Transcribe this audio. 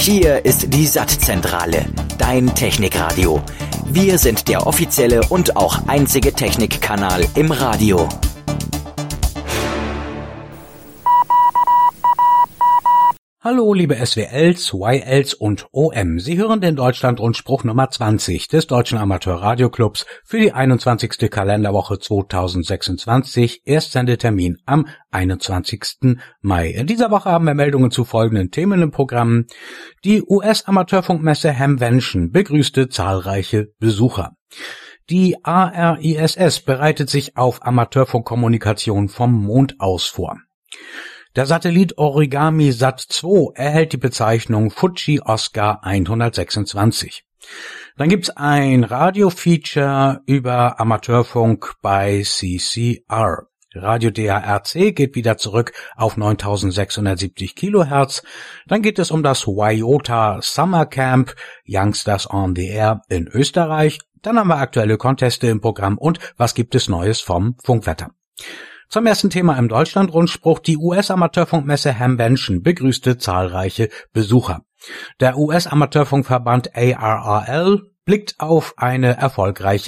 Hier ist die SAT-Zentrale, dein Technikradio. Wir sind der offizielle und auch einzige Technikkanal im Radio. Hallo liebe SWLs, YLs und OM. Sie hören den Deutschlandrundspruch Nummer 20 des Deutschen Amateurradioclubs für die 21. Kalenderwoche 2026, Erstsendetermin am 21. Mai. In dieser Woche haben wir Meldungen zu folgenden Themen im Programm. Die US-Amateurfunkmesse Hamvention begrüßte zahlreiche Besucher. Die ARISS bereitet sich auf Amateurfunkkommunikation vom Mond aus vor. Der Satellit Origami Sat2 erhält die Bezeichnung Fuji Oscar 126. Dann gibt's ein Radio-Feature über Amateurfunk bei CCR. Radio DARC geht wieder zurück auf 9670 Kilohertz. Dann geht es um das WIOTA Summer Camp Youngsters on the Air in Österreich. Dann haben wir aktuelle Conteste im Programm und was gibt es Neues vom Funkwetter. Zum ersten Thema im Deutschlandrundspruch. Die US-Amateurfunkmesse Hamvention begrüßte zahlreiche Besucher. Der US-Amateurfunkverband ARRL blickt auf eine erfolgreiche